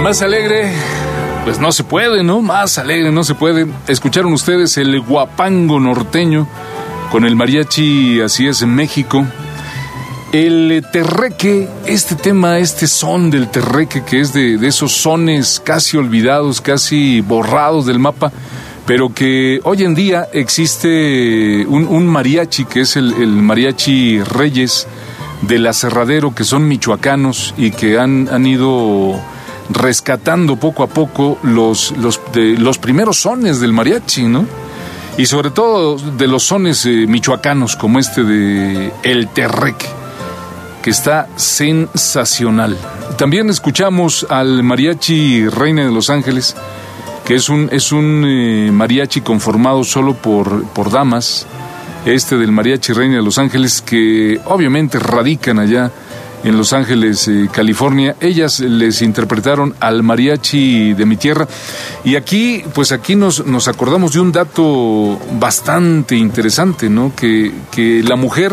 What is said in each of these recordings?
Más alegre, pues no se puede, ¿no? Más alegre no se puede. Escucharon ustedes el guapango norteño con el mariachi, así es, en México. El terreque, este tema, este son del terreque, que es de esos sones casi olvidados, casi borrados del mapa, pero que hoy en día existe un mariachi, que es el mariachi Reyes del Aserradero, que son michoacanos y que han ido rescatando poco a poco los primeros sones del mariachi, ¿no? Y sobre todo de los sones michoacanos, como este de El Terreque, que está sensacional. También escuchamos al mariachi Reina de los Ángeles, que es un mariachi conformado solo por damas, este del mariachi Reina de los Ángeles, que obviamente radican allá en Los Ángeles, California. Ellas les interpretaron al mariachi de mi tierra. Y aquí nos acordamos de un dato bastante interesante, ¿no? Que la mujer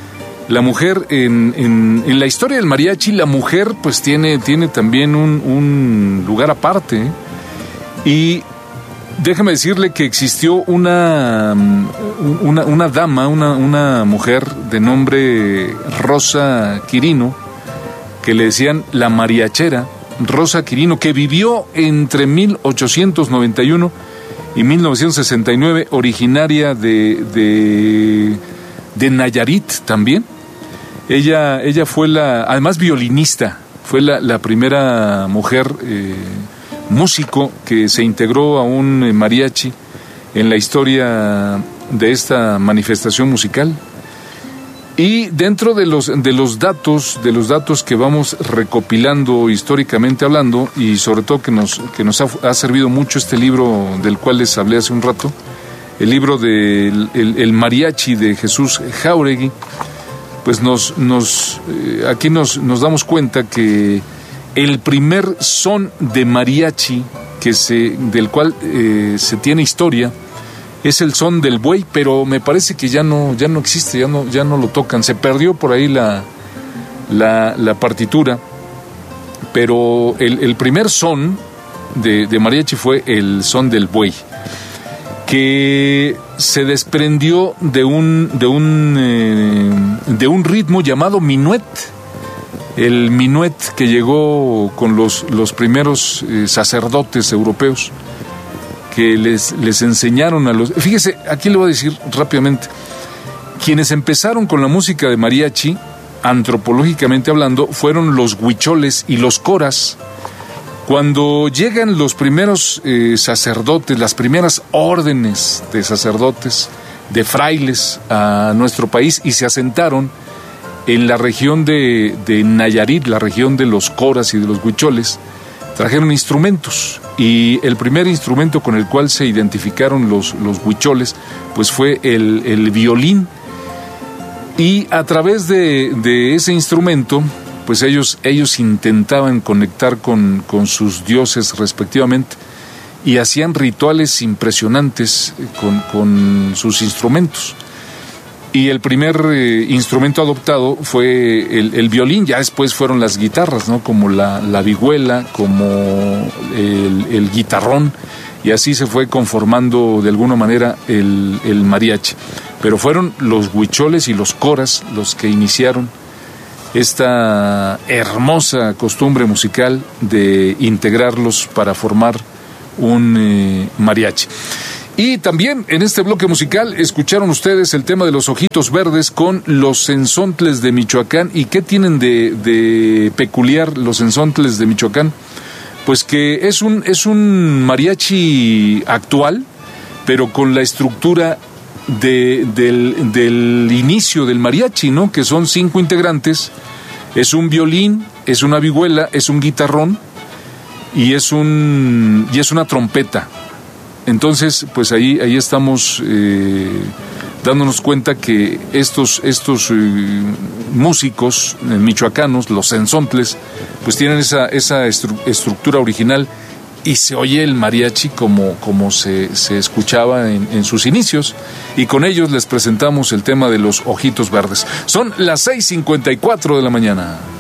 en la historia del mariachi, la mujer pues tiene también un lugar aparte, ¿eh? Y déjame decirle que existió una dama, una mujer de nombre Rosa Quirino, que le decían la mariachera, Rosa Quirino, que vivió entre 1891 y 1969, originaria de Nayarit también. Ella fue además violinista, fue la primera mujer músico que se integró a un mariachi en la historia de esta manifestación musical. Y dentro de los datos que vamos recopilando históricamente hablando, y sobre todo que nos ha servido mucho este libro del cual les hablé hace un rato, el libro de el mariachi de Jesús Jáuregui, pues aquí nos damos cuenta que el primer son de mariachi del cual se tiene historia es el son del buey, pero me parece que ya no existe, ya no lo tocan. Se perdió por ahí la partitura, pero el primer son de mariachi fue el son del buey, que se desprendió de un ritmo llamado minuet. El minuet que llegó con los primeros sacerdotes europeos, que les enseñaron a los... Fíjese, aquí le voy a decir rápidamente, quienes empezaron con la música de mariachi, antropológicamente hablando, fueron los huicholes y los coras. Cuando llegan los primeros sacerdotes, las primeras órdenes de sacerdotes, de frailes a nuestro país, y se asentaron en la región de Nayarit, la región de los coras y de los huicholes, trajeron instrumentos, y el primer instrumento con el cual se identificaron los huicholes pues fue el violín, y a través de ese instrumento pues ellos intentaban conectar con sus dioses respectivamente, y hacían rituales impresionantes con sus instrumentos. Y el primer instrumento adoptado fue el violín. Ya después fueron las guitarras, ¿no? Como la vihuela, como el guitarrón, y así se fue conformando de alguna manera el mariachi. Pero fueron los huicholes y los coras los que iniciaron esta hermosa costumbre musical de integrarlos para formar un mariachi. Y también en este bloque musical escucharon ustedes el tema de los Ojitos Verdes con los Zenzontles de Michoacán. ¿Y qué tienen de peculiar los Zenzontles de Michoacán? Pues que es un mariachi actual, pero con la estructura del inicio del mariachi, ¿no? Que son 5 integrantes, es un violín, es una vihuela, es un guitarrón y es una trompeta. Entonces, pues ahí estamos dándonos cuenta que estos músicos michoacanos, los zenzontles, pues tienen esa estructura original, y se oye el mariachi como se escuchaba en sus inicios, y con ellos les presentamos el tema de los Ojitos Verdes. Son las 6:54 de la mañana.